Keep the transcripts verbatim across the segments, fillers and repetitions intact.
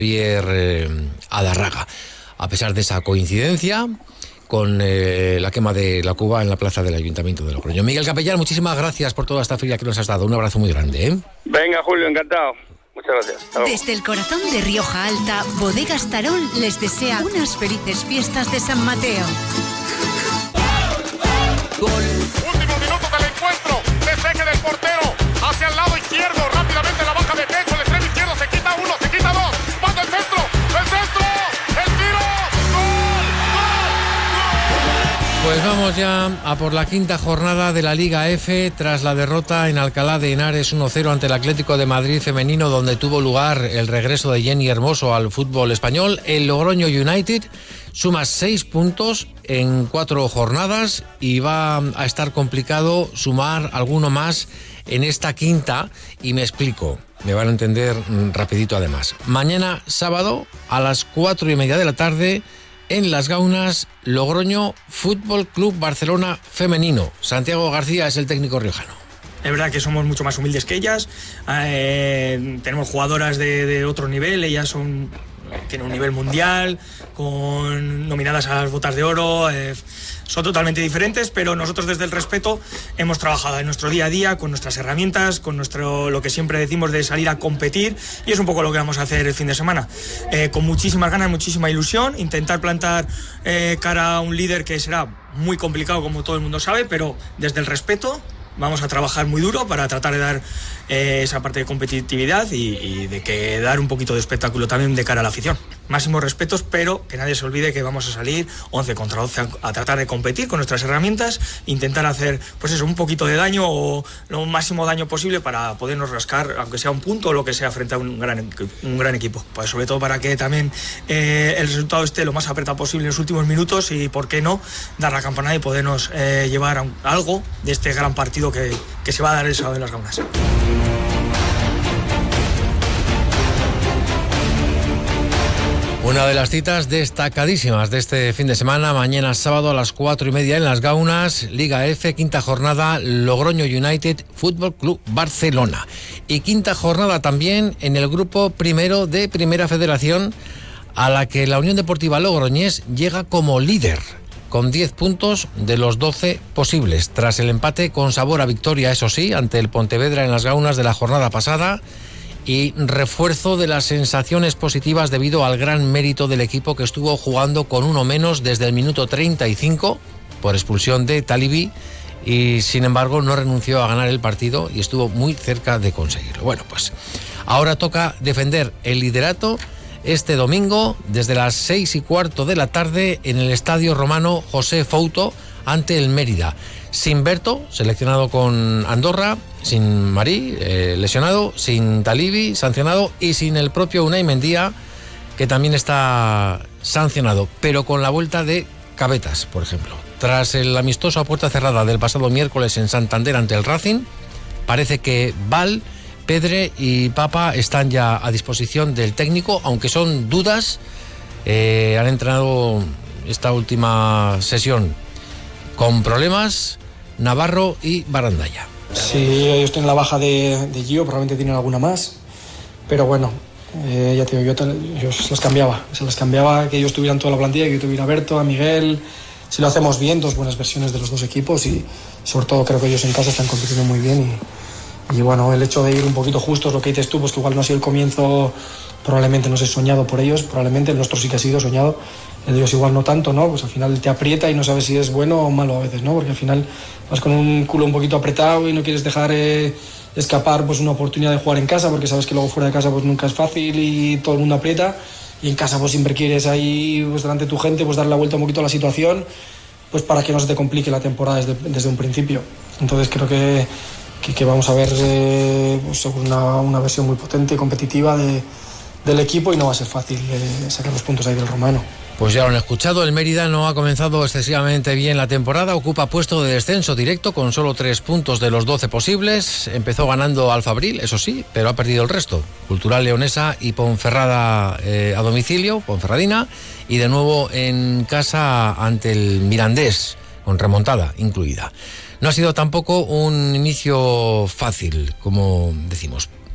Javier eh, Adarraga. A pesar de esa coincidencia con eh, la quema de la cuba en la plaza del Ayuntamiento de Logroño. Miguel Capellán, muchísimas gracias por toda esta feria que nos has dado. Un abrazo muy grande, ¿eh? Venga, Julio, encantado. Muchas gracias. Desde el corazón de Rioja Alta, Bodegas Tarol les desea unas felices fiestas de San Mateo. Gol. Último minuto del encuentro. Despeje del portero hacia el lado izquierdo. Rápidamente la baja de pecho. El extremo izquierdo se quita uno, se quita dos. Manda el centro. El centro. El tiro. Gol. Gol. Pues vamos ya a por la quinta jornada de la Liga F tras la derrota en Alcalá de Henares uno cero ante el Atlético de Madrid femenino, donde tuvo lugar el regreso de Jenny Hermoso al fútbol español. El Logroño United suma seis puntos en cuatro jornadas y va a estar complicado sumar alguno más en esta quinta, y me explico, me van a entender rapidito además. Mañana sábado a las cuatro y media de la tarde en Las Gaunas, Logroño Fútbol Club Barcelona femenino. Santiago García es el técnico riojano. Es verdad que somos mucho más humildes que ellas, eh, tenemos jugadoras de, de otro nivel, ellas son, tienen un nivel mundial, con nominadas a las botas de oro, eh, son totalmente diferentes, pero nosotros desde el respeto hemos trabajado en nuestro día a día, con nuestras herramientas, con nuestro lo que siempre decimos de salir a competir, y es un poco lo que vamos a hacer el fin de semana, eh, con muchísimas ganas, muchísima ilusión, intentar plantar eh, cara a un líder que será muy complicado, como todo el mundo sabe, pero desde el respeto vamos a trabajar muy duro para tratar de dar eh, esa parte de competitividad y, y de que dar un poquito de espectáculo también de cara a la afición. Máximos respetos, pero que nadie se olvide que vamos a salir once contra once a, a tratar de competir con nuestras herramientas, intentar hacer pues eso, un poquito de daño o lo máximo daño posible para podernos rascar, aunque sea un punto o lo que sea, frente a un gran, un gran equipo. Pues sobre todo para que también eh, el resultado esté lo más apretado posible en los últimos minutos y, por qué no, dar la campanada y podernos eh, llevar a un, algo de este gran partido que, que se va a dar el sábado en Las Gaunas. Una de las citas destacadísimas de este fin de semana, mañana sábado a las cuatro y media en Las Gaunas, Liga F, quinta jornada, Logroño United Fútbol Club Barcelona. Y quinta jornada también en el grupo primero de Primera Federación, a la que la Unión Deportiva Logroñés llega como líder, con diez puntos de los doce posibles, tras el empate con sabor a victoria, eso sí, ante el Pontevedra en Las Gaunas de la jornada pasada, y refuerzo de las sensaciones positivas debido al gran mérito del equipo, que estuvo jugando con uno menos desde el minuto treinta y cinco por expulsión de Talibi, y sin embargo no renunció a ganar el partido y estuvo muy cerca de conseguirlo. Bueno, pues ahora toca defender el liderato este domingo desde las seis y cuarto de la tarde en el Estadio Romano José Fouto ante el Mérida. Sin Berto, seleccionado con Andorra, sin Marí, eh, lesionado, sin Talibi, sancionado, y sin el propio Unai Mendía, que también está sancionado, pero con la vuelta de Cabetas, por ejemplo. Tras el amistoso a puerta cerrada del pasado miércoles en Santander ante el Racing, parece que Val, Pedre y Papa están ya a disposición del técnico, aunque son dudas. Eh, han entrenado esta última sesión con problemas Navarro y Barandalla. Sí, ellos tienen la baja de, de Gio, probablemente tienen alguna más, pero bueno, eh, ya te digo, yo, te, yo se las cambiaba, se las cambiaba, que ellos tuvieran toda la plantilla, que yo tuviera a Berto, a Miguel. Si lo hacemos bien, dos buenas versiones de los dos equipos, y sobre todo creo que ellos en casa están compitiendo muy bien, y, y bueno, el hecho de ir un poquito justos, lo que dices tú, pues que igual no ha sido el comienzo, probablemente no sé, soñado por ellos, probablemente el nuestro sí que ha sido soñado, el de ellos igual no tanto, ¿no? Pues al final te aprieta y no sabes si es bueno o malo a veces, ¿no? Porque al final vas con un culo un poquito apretado y no quieres dejar eh, escapar pues una oportunidad de jugar en casa, porque sabes que luego fuera de casa pues nunca es fácil y todo el mundo aprieta, y en casa pues siempre quieres ahí pues delante de tu gente pues dar la vuelta un poquito a la situación, pues para que no se te complique la temporada desde, desde un principio. Entonces creo que, que, que vamos a ver eh, pues una, una versión muy potente y competitiva de, del equipo, y no va a ser fácil eh, sacar los puntos ahí del Romano. Pues ya lo han escuchado, el Mérida no ha comenzado excesivamente bien la temporada, ocupa puesto de descenso directo con solo tres puntos de los doce posibles. Empezó ganando al Fabril, eso sí, pero ha perdido el resto. Cultural Leonesa y Ponferrada eh, a domicilio, Ponferradina, y de nuevo en casa ante el Mirandés, con remontada incluida. No ha sido tampoco un inicio fácil, como decimos.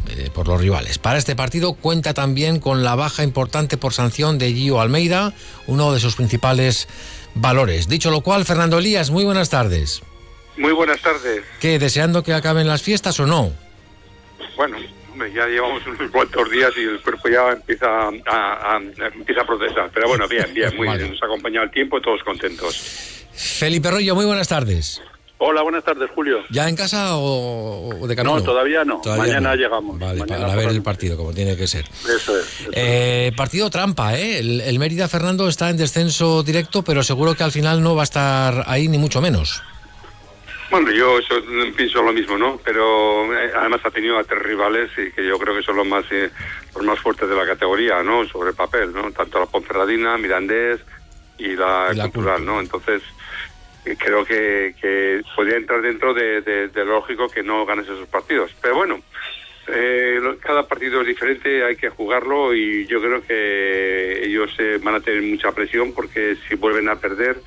eh, por los rivales. Para este partido cuenta también con la baja importante por sanción de Gio Almeida, uno de sus principales valores. Dicho lo cual, Fernando Elías, muy buenas tardes. Muy buenas tardes. ¿Qué, deseando que acaben las fiestas o no? Bueno, hombre, ya llevamos unos cuantos días y el cuerpo ya empieza a, a, a, empieza a protestar. Pero bueno, bien, bien, muy Vale. bien. Nos ha acompañado el tiempo, todos contentos. Felipe Rollo, muy buenas tardes. Hola, buenas tardes, Julio. ¿Ya en casa o, o de camino? No, todavía no. Todavía Mañana no. llegamos. Vale, Mañana para ver por el la- partido, como tiene que ser. Eso es. Eso Eh, partido trampa, ¿eh? El, el Mérida, Fernando, está en descenso directo, pero seguro que al final no va a estar ahí, ni mucho menos. Bueno, yo eso, pienso lo mismo, ¿no? Pero eh, además ha tenido a tres rivales y que yo creo que son los más eh, los más fuertes de la categoría, ¿no? Sobre el papel, ¿no? Tanto la Ponferradina, Mirandés y la, Y la Cultural, Cultural. ¿no? Entonces eh, creo que, que podría entrar dentro de, de, de lógico que no ganes esos partidos. Pero bueno, eh, lo- cada partido es diferente, hay que jugarlo y yo creo que ellos eh, van a tener mucha presión porque si vuelven a perder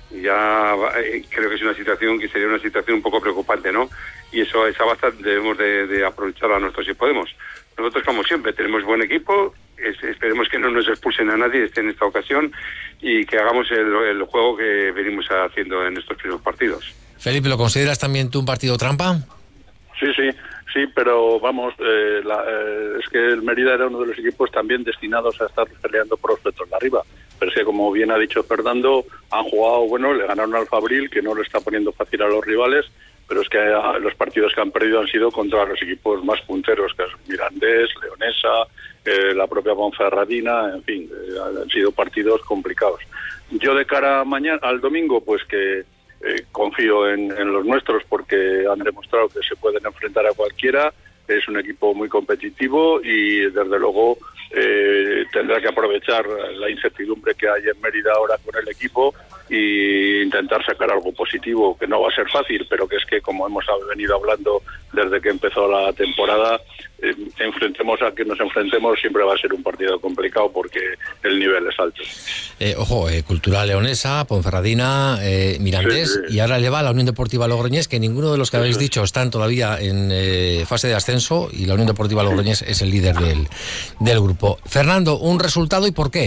ya eh, creo que es una situación que sería una situación un poco preocupante, ¿no? Y eso, esa baza debemos de, de aprovecharla nosotros si podemos. Nosotros, como siempre, tenemos buen equipo, es- esperemos que no nos expulsen a nadie en esta ocasión y que hagamos el, el juego que venimos haciendo en estos primeros partidos. Felipe, ¿lo consideras también tú un partido trampa? Sí, sí, sí, pero vamos, eh, la- eh, es que el Mérida era uno de los equipos también destinados a estar peleando por los puestos de arriba. Pero es que, como bien ha dicho Fernando, han jugado, bueno, le ganaron al Fabril, que no lo está poniendo fácil a los rivales, pero es que ah, los partidos que han perdido han sido contra los equipos más punteros, que es Mirandés, Leonesa, eh, la propia Ponferradina, en fin, eh, han sido partidos complicados. Yo de cara a mañana, al domingo, pues que eh, confío en, en los nuestros porque han demostrado que se pueden enfrentar a cualquiera. Es un equipo muy competitivo y desde luego eh, tendrá que aprovechar la incertidumbre que hay en Mérida ahora con el equipo e intentar sacar algo positivo, que no va a ser fácil, pero que es que, como hemos venido hablando desde que empezó la temporada, eh, enfrentemos a que nos enfrentemos, siempre va a ser un partido complicado porque el nivel es alto. Eh, ojo, eh, Cultural Leonesa, Ponferradina, eh, Mirandés, Sí, sí. y ahora le va a la Unión Deportiva Logroñés, que ninguno de los que habéis Eso es. dicho están todavía en eh, fase de ascenso, y la Unión Deportiva Logroñés es el líder del, del grupo. Fernando, ¿un resultado y por qué?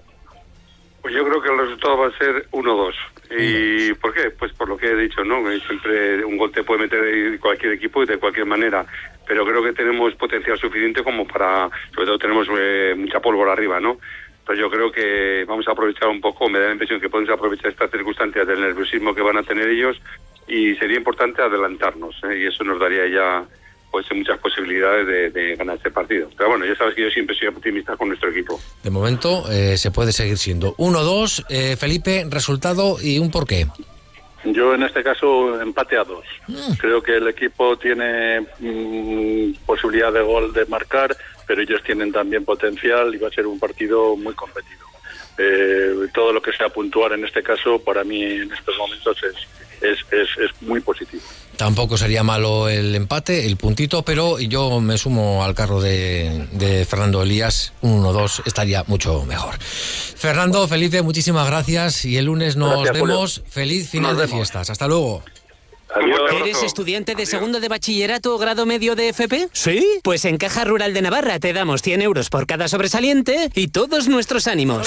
Pues yo creo que el resultado va a ser uno dos. ¿Y por qué? Pues por lo que he dicho, ¿no? Que siempre un gol te puede meter de cualquier equipo y de cualquier manera. Pero creo que tenemos potencial suficiente como para... Sobre todo tenemos eh, mucha pólvora arriba, ¿no? Entonces yo creo que vamos a aprovechar un poco, me da la impresión que podemos aprovechar estas circunstancias del nerviosismo que van a tener ellos y sería importante adelantarnos, ¿eh? Y eso nos daría ya pues muchas posibilidades de, de ganar este partido. Pero bueno, ya sabes que yo siempre soy optimista con nuestro equipo. De momento eh, se puede seguir siendo uno dos. Eh, Felipe, resultado y un porqué. Yo en este caso empate a dos. Mm. Creo que el equipo tiene mm, posibilidad de gol de marcar, pero ellos tienen también potencial y va a ser un partido muy competido. Eh, todo lo que sea puntuar en este caso, para mí en estos momentos es, es, es, es muy positivo. Tampoco sería malo el empate, el puntito, pero yo me sumo al carro de, de Fernando Elías. Un uno dos estaría mucho mejor. Fernando, Felipe, muchísimas gracias y el lunes nos Gracias, Julio. vemos. Feliz final Nos de vemos. fiestas. Hasta luego. Adiós. ¿Eres estudiante de segundo de bachillerato o grado medio de F P? ¿Sí? Pues en Caja Rural de Navarra te damos cien euros por cada sobresaliente y todos nuestros ánimos.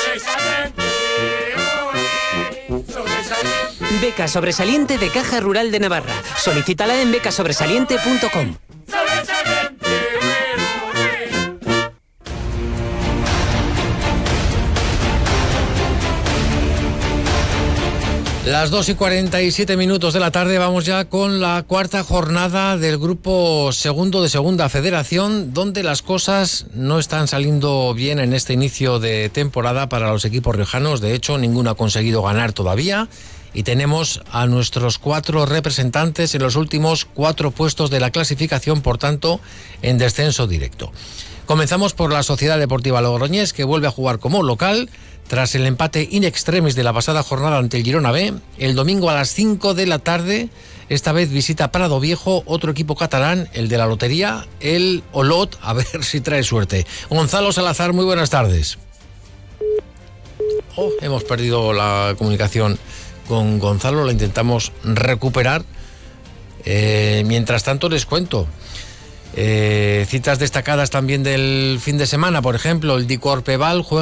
Beca sobresaliente de Caja Rural de Navarra. Solicítala en becasobresaliente punto com. Las dos y cuarenta y siete minutos de la tarde vamos ya con la cuarta jornada del grupo segundo de Segunda Federación, donde las cosas no están saliendo bien en este inicio de temporada para los equipos riojanos. De hecho, ninguno ha conseguido ganar todavía y tenemos a nuestros cuatro representantes en los últimos cuatro puestos de la clasificación, por tanto, en descenso directo. Comenzamos por la Sociedad Deportiva Logroñés, que vuelve a jugar como local tras el empate in extremis de la pasada jornada ante el Girona B. El domingo a las cinco de la tarde, esta vez visita Prado Viejo, otro equipo catalán, el de la lotería, el Olot, a ver si trae suerte. Gonzalo Salazar, muy buenas tardes. Oh, hemos perdido la comunicación con Gonzalo, la intentamos recuperar. Eh, mientras tanto les cuento Eh, citas destacadas también del fin de semana, por ejemplo, el Dicorpeval juega